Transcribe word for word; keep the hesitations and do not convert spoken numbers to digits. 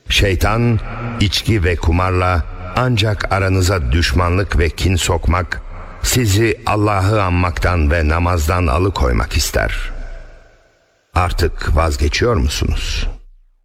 Şeytan, içki ve kumarla ancak aranıza düşmanlık ve kin sokmak, sizi Allah'ı anmaktan ve namazdan alıkoymak ister. Artık vazgeçiyor musunuz?